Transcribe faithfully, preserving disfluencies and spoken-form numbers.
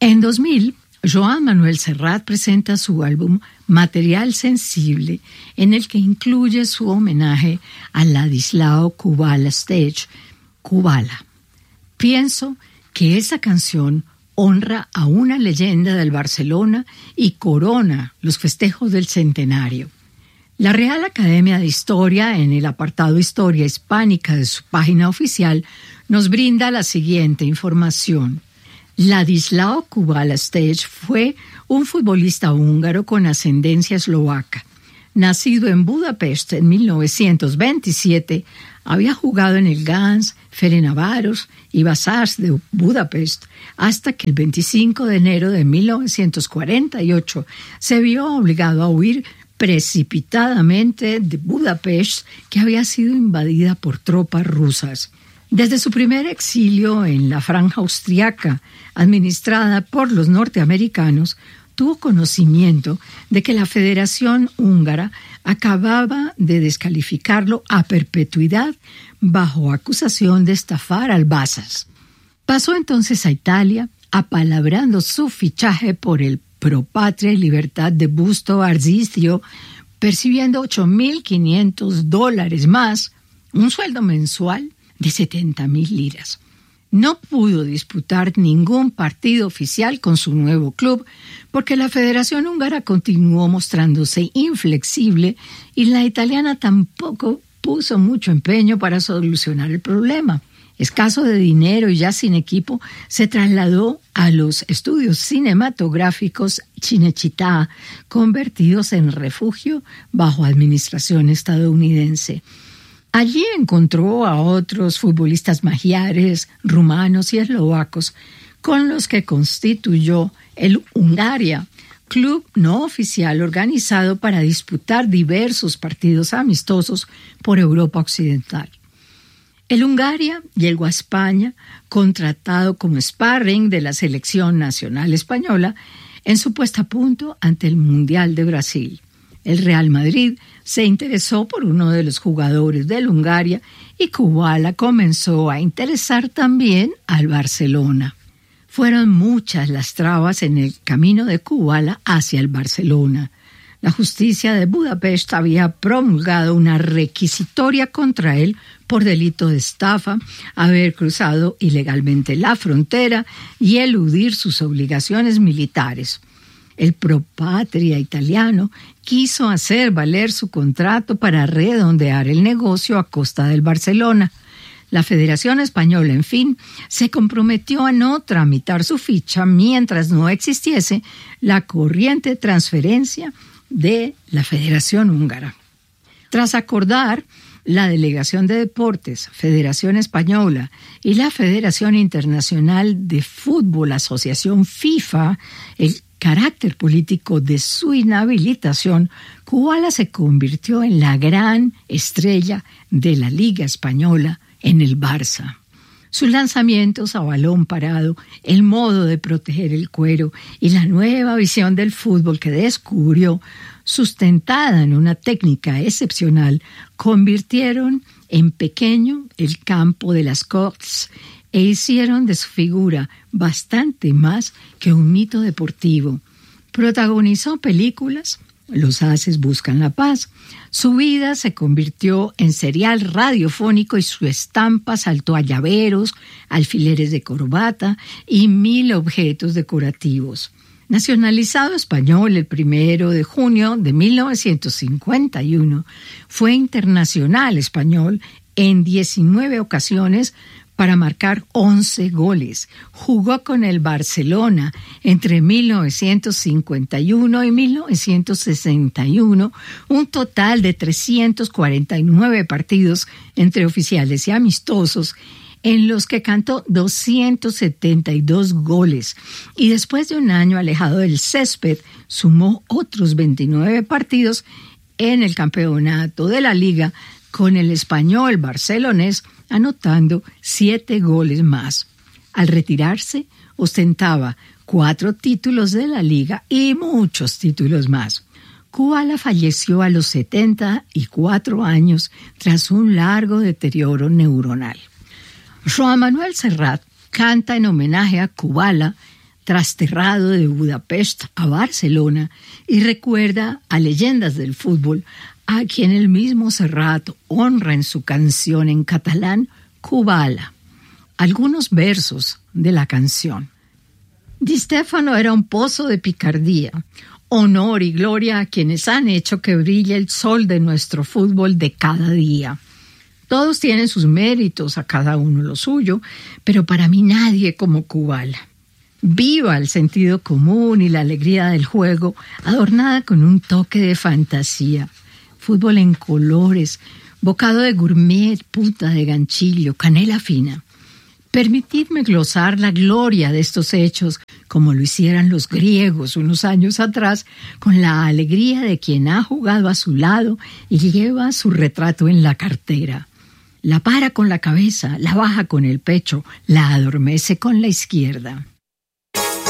En dos mil, Joan Manuel Serrat presenta su álbum Material Sensible, en el que incluye su homenaje a Ladislao Kubala Stage, Kubala. Pienso que esa canción honra a una leyenda del Barcelona y corona los festejos del centenario. La Real Academia de Historia, en el apartado Historia Hispánica de su página oficial, nos brinda la siguiente información. Ladislao Kubala Stage fue un futbolista húngaro con ascendencia eslovaca. Nacido en Budapest en mil novecientos veintisiete, había jugado en el Gans, Ferencváros y Vasas de Budapest hasta que el veinticinco de enero de mil novecientos cuarenta y ocho se vio obligado a huir precipitadamente de Budapest, que había sido invadida por tropas rusas. Desde su primer exilio en la Franja Austriaca, administrada por los norteamericanos, tuvo conocimiento de que la Federación Húngara acababa de descalificarlo a perpetuidad bajo acusación de estafar al Vasas. Pasó entonces a Italia, apalabrando su fichaje por el Pro Patria y Libertad de Busto Arsizio, percibiendo ocho mil quinientos dólares más, un sueldo mensual de setenta mil liras. No pudo disputar ningún partido oficial con su nuevo club porque la Federación Húngara continuó mostrándose inflexible y la italiana tampoco puso mucho empeño para solucionar el problema. Escaso de dinero y ya sin equipo, se trasladó a los estudios cinematográficos Cinecittà, convertidos en refugio bajo administración estadounidense. Allí encontró a otros futbolistas magiares, rumanos y eslovacos, con los que constituyó el Hungaria, club no oficial organizado para disputar diversos partidos amistosos por Europa Occidental. El Hungaria llegó a España, contratado como sparring de la selección nacional española, en su puesta a punto ante el Mundial de Brasil. El Real Madrid se interesó por uno de los jugadores del Hungaria y Kubala comenzó a interesar también al Barcelona. Fueron muchas las trabas en el camino de Kubala hacia el Barcelona. La justicia de Budapest había promulgado una requisitoria contra él por delito de estafa, haber cruzado ilegalmente la frontera y eludir sus obligaciones militares. El Pro Patria italiano quiso hacer valer su contrato para redondear el negocio a costa del Barcelona. La Federación Española, en fin, se comprometió a no tramitar su ficha mientras no existiese la corriente transferencia de la Federación Húngara. Tras acordar, la Delegación de Deportes, Federación Española y la Federación Internacional de Fútbol, Asociación FIFA, el carácter político de su inhabilitación, Kubala se convirtió en la gran estrella de la Liga Española en el Barça. Sus lanzamientos a balón parado, el modo de proteger el cuero y la nueva visión del fútbol que descubrió, sustentada en una técnica excepcional, convirtieron en pequeño el campo de las Corts e hicieron de su figura bastante más que un mito deportivo. Protagonizó películas, Los Ases Buscan la Paz. Su vida se convirtió en serial radiofónico y su estampa saltó a llaveros, alfileres de corbata y mil objetos decorativos. Nacionalizado español el primero de junio de mil novecientos cincuenta y uno, fue internacional español en diecinueve ocasiones para marcar once goles. Jugó con el Barcelona entre mil novecientos cincuenta y uno y mil novecientos sesenta y uno, un total de trescientos cuarenta y nueve partidos entre oficiales y amistosos, en los que cantó doscientos setenta y dos goles, y después de un año alejado del césped, sumó otros veintinueve partidos en el campeonato de la Liga con el Español barcelonés, anotando siete goles más. Al retirarse, ostentaba cuatro títulos de la Liga y muchos títulos más. Kubala falleció a los setenta y cuatro años tras un largo deterioro neuronal. Joan Manuel Serrat canta en homenaje a Kubala trasterrado de Budapest a Barcelona y recuerda a leyendas del fútbol a quien el mismo Serrat honra en su canción en catalán Kubala. Algunos versos de la canción. Di Stéfano era un pozo de picardía. Honor y gloria a quienes han hecho que brille el sol de nuestro fútbol de cada día. Todos tienen sus méritos, a cada uno lo suyo, pero para mí nadie como Kubala. Viva el sentido común y la alegría del juego, adornada con un toque de fantasía. Fútbol en colores, bocado de gourmet, puta de ganchillo, canela fina. Permitidme glosar la gloria de estos hechos, como lo hicieran los griegos unos años atrás, con la alegría de quien ha jugado a su lado y lleva su retrato en la cartera. La para con la cabeza, la baja con el pecho, la adormece con la izquierda.